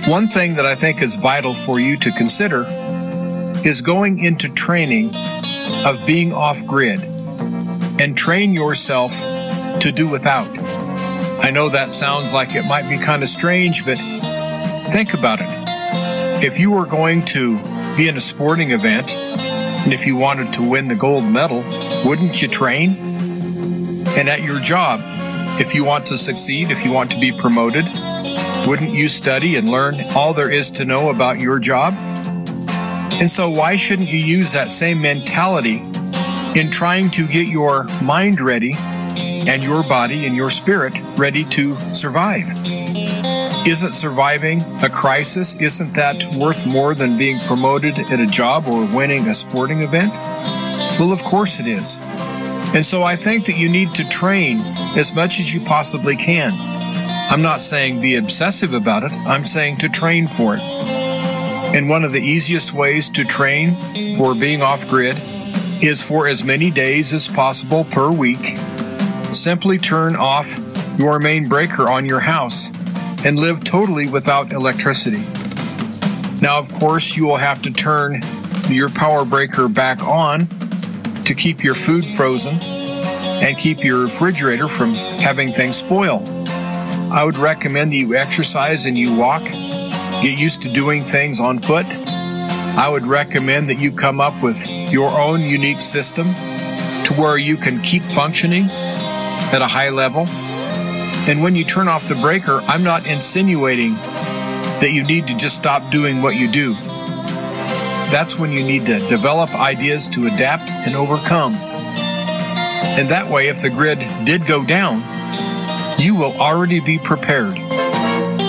One thing that I think is vital for you to consider is going into training of being off-grid and train yourself to do without. I know that sounds like it might be kind of strange, but think about it. If you were going to be in a sporting event, and if you wanted to win the gold medal, wouldn't you train? And at your job, if you want to succeed, if you want to be promoted, wouldn't you study and learn all there is to know about your job? And so why shouldn't you use that same mentality in trying to get your mind ready and your body and your spirit ready to survive? Isn't surviving a crisis? Isn't that worth more than being promoted at a job or winning a sporting event? Well, of course it is. And so I think that you need to train as much as you possibly can. I'm not saying be obsessive about it. I'm saying to train for it. And one of the easiest ways to train for being off-grid is for as many days as possible per week. Simply turn off your main breaker on your house and live totally without electricity. Now, of course, you will have to turn your power breaker back on to keep your food frozen and keep your refrigerator from having things spoil. I would recommend that you exercise and you walk, get used to doing things on foot. I would recommend that you come up with your own unique system to where you can keep functioning at a high level. And when you turn off the breaker, I'm not insinuating that you need to just stop doing what you do. That's when you need to develop ideas to adapt and overcome. And that way, if the grid did go down, you will already be prepared.